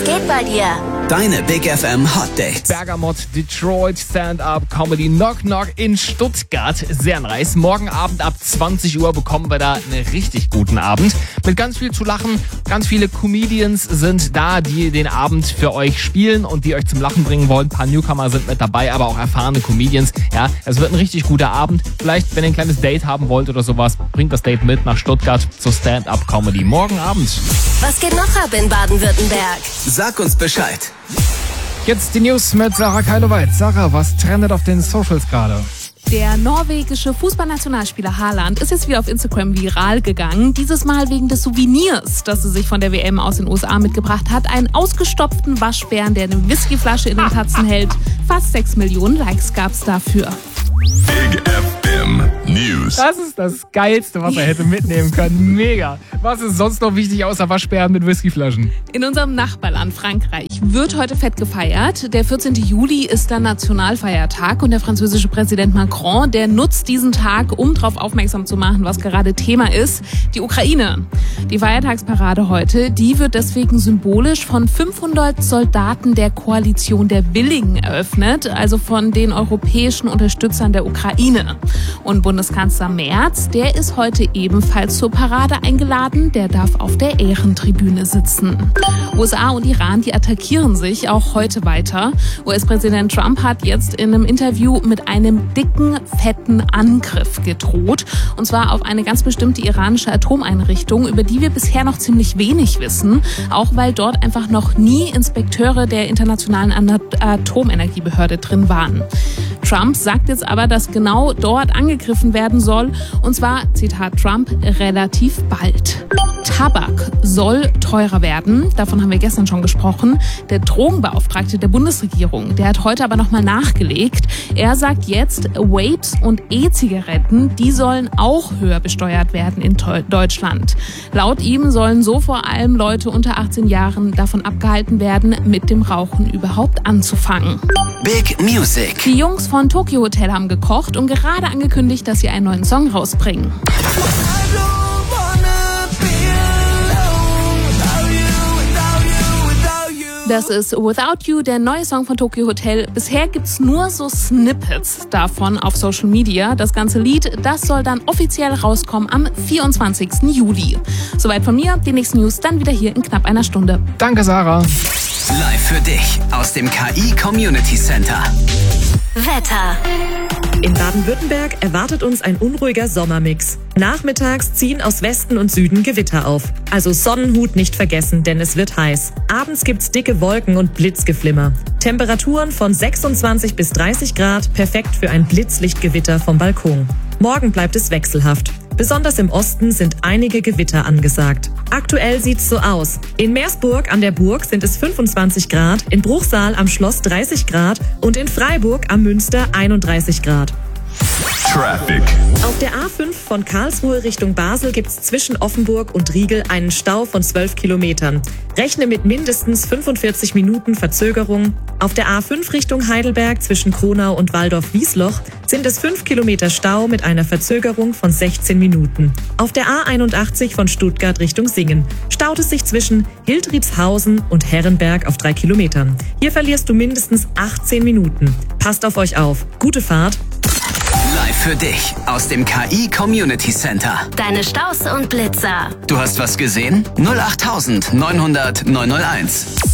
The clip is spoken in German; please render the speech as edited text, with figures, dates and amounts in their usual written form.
Was geht bei dir? Deine Big FM Hot Dates. Bergamot, Detroit, Stand-Up, Comedy, Knock Knock in Stuttgart. Sehr nice. Morgen Abend ab 20 Uhr bekommen wir da einen richtig guten Abend. Mit ganz viel zu lachen. Ganz viele Comedians sind da, die den Abend für euch spielen und die euch zum Lachen bringen wollen. Ein paar Newcomer sind mit dabei, aber auch erfahrene Comedians. Ja, es wird ein richtig guter Abend. Vielleicht, wenn ihr ein kleines Date haben wollt oder sowas, bringt das Date mit nach Stuttgart zur Stand-Up Comedy. Morgen Abend. Was geht noch ab in Baden-Württemberg? Sag uns Bescheid. Jetzt die News mit Sarah Keiloweit. Sarah, was trendet auf den Socials gerade? Der norwegische Fußballnationalspieler Haaland ist jetzt wieder auf Instagram viral gegangen. Dieses Mal wegen des Souvenirs, das er sich von der WM aus den USA mitgebracht hat. Einen ausgestopften Waschbären, der eine Whiskyflasche in den Tatzen hält. Fast 6 Millionen Likes gab's dafür. Big FM News. Das ist das Geilste, was er hätte mitnehmen können. Mega. Was ist sonst noch wichtig außer Waschbären mit Whiskyflaschen? In unserem Nachbarland Frankreich wird heute fett gefeiert. Der 14. Juli ist der Nationalfeiertag und der französische Präsident Macron, der nutzt diesen Tag, um darauf aufmerksam zu machen, was gerade Thema ist, die Ukraine. Die Feiertagsparade heute, die wird deswegen symbolisch von 500 Soldaten der Koalition der Willigen eröffnet, also von den europäischen Unterstützern der Ukraine. Und Bundeskanzler Merz, der ist heute ebenfalls zur Parade eingeladen. Der darf auf der Ehrentribüne sitzen. USA und Iran, die attackieren sich auch heute weiter. US-Präsident Trump hat jetzt in einem Interview mit einem dicken, fetten Angriff gedroht. Und zwar auf eine ganz bestimmte iranische Atomeinrichtung, über die wir bisher noch ziemlich wenig wissen. Auch weil dort einfach noch nie Inspekteure der Internationalen Atomenergiebehörde drin waren. Trump sagt jetzt aber, dass genau dort angegriffen werden soll. Und zwar, Zitat Trump, relativ bald. Tabak soll teurer werden. Davon haben wir gestern schon gesprochen. Der Drogenbeauftragte der Bundesregierung, der hat heute aber nochmal nachgelegt. Er sagt jetzt, Vapes und E-Zigaretten, die sollen auch höher besteuert werden in Deutschland. Laut ihm sollen so vor allem Leute unter 18 Jahren davon abgehalten werden, mit dem Rauchen überhaupt anzufangen. Big Music. Die Jungs von Tokyo Hotel haben gekocht und gerade angekündigt, dass sie einen neuen Song rausbringen. Das ist Without You, der neue Song von Tokyo Hotel. Bisher gibt's nur so Snippets davon auf Social Media. Das ganze Lied, das soll dann offiziell rauskommen am 24. Juli. Soweit von mir. Die nächsten News dann wieder hier in knapp einer Stunde. Danke, Sarah. Live für dich aus dem KI Community Center. Wetter. In Baden-Württemberg erwartet uns ein unruhiger Sommermix. Nachmittags ziehen aus Westen und Süden Gewitter auf. Also Sonnenhut nicht vergessen, denn es wird heiß. Abends gibt's dicke Wolken und Blitzgeflimmer. Temperaturen von 26 bis 30 Grad, perfekt für ein Blitzlichtgewitter vom Balkon. Morgen bleibt es wechselhaft. Besonders im Osten sind einige Gewitter angesagt. Aktuell sieht's so aus. In Meersburg an der Burg sind es 25 Grad, in Bruchsal am Schloss 30 Grad und in Freiburg am Münster 31 Grad. Traffic. Auf der A5 von Karlsruhe Richtung Basel gibt's zwischen Offenburg und Riegel einen Stau von 12 Kilometern. Rechne mit mindestens 45 Minuten Verzögerung. Auf der A5 Richtung Heidelberg zwischen Kronau und Waldorf-Wiesloch sind es 5 Kilometer Stau mit einer Verzögerung von 16 Minuten. Auf der A81 von Stuttgart Richtung Singen staut es sich zwischen Hildriedshausen und Herrenberg auf 3 Kilometern. Hier verlierst du mindestens 18 Minuten. Passt auf euch auf. Gute Fahrt. Live für dich aus dem KI Community Center. Deine Staus und Blitzer. Du hast was gesehen? 08900 901.